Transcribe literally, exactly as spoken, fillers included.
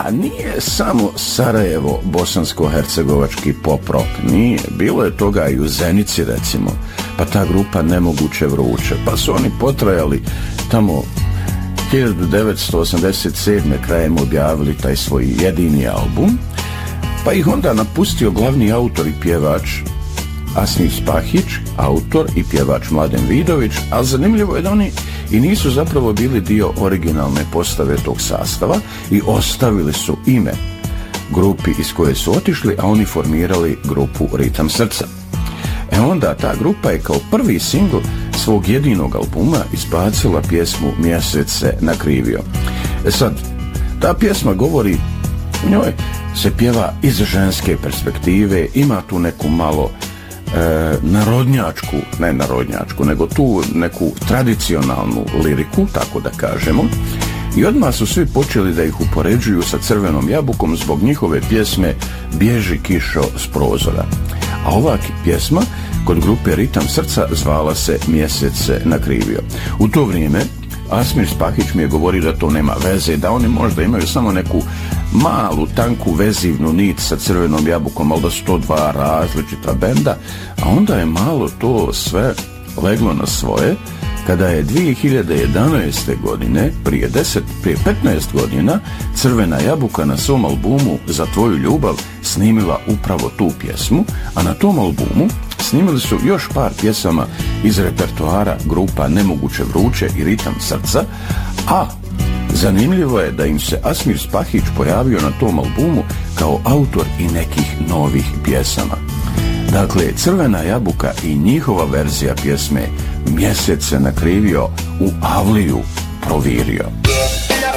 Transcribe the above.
A nije samo Sarajevo bosansko-hercegovački pop rock, nije. Bilo je toga i u Zenici, recimo, pa ta grupa Nemoguće vruće, pa su oni potrajali tamo hiljadu devetsto osamdeset sedme krajem objavili taj svoj jedini album, pa ih onda napustio glavni autor i pjevač Asmir Spahić, autor i pjevač Mladen Vidović, ali zanimljivo je da oni i nisu zapravo bili dio originalne postave tog sastava i ostavili su ime grupi iz koje su otišli, a oni formirali grupu Ritam srca. E onda ta grupa je kao prvi singl svog jedinog albuma izbacila pjesmu Mjesec se nakrivio. E sad, ta pjesma govori, u njoj se pjeva iz ženske perspektive, ima tu neku malo e, narodnjačku, ne narodnjačku, nego tu neku tradicionalnu liriku, tako da kažemo. I odmah su svi počeli da ih upoređuju sa Crvenom jabukom zbog njihove pjesme Bježi kišo s prozora. A ova pjesma kod grupe Ritam srca zvala se Mjesec se nakrivio. U to vrijeme Asmir Spahić mi je govorio da to nema veze, da oni možda imaju samo neku malu, tanku vezivnu nit sa Crvenom jabukom, ali da su to dva različita benda, a onda je malo to sve leglo na svoje, kada je dvije hiljade jedanaeste. godine, prije deset, prije petnaest godina, Crvena jabuka na svom albumu Za tvoju ljubav snimila upravo tu pjesmu, a na tom albumu snimili su još par pjesama iz repertoara grupa Nemoguće vruće i Ritam srca, a zanimljivo je da im se Asmir Spahić pojavio na tom albumu kao autor i nekih novih pjesama. Dakle, Crvena jabuka i njihova verzija pjesme Mjesec se nakrivio u Avliju provirio.